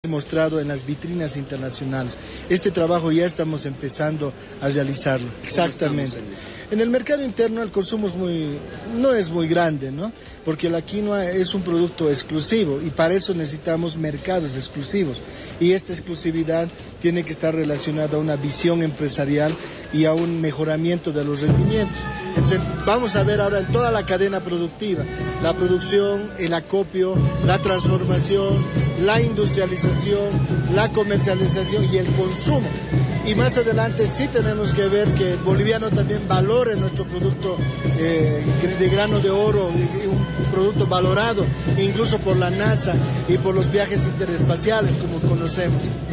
mostrado en las vitrinas internacionales. Este trabajo ya estamos empezando a realizarlo. Exactamente. En el mercado interno el consumo no es muy grande, ¿no? Porque la quinoa es un producto exclusivo y para eso necesitamos mercados exclusivos. Y esta exclusividad tiene que estar relacionada a una visión empresarial y a un mejoramiento de los rendimientos. Entonces, vamos a ver ahora en toda la cadena productiva, la producción, el acopio, la transformación, la industrialización, la comercialización y el consumo. Y más adelante sí tenemos que ver que el boliviano también valore nuestro producto de grano de oro, un producto valorado incluso por la NASA y por los viajes interespaciales como conocemos.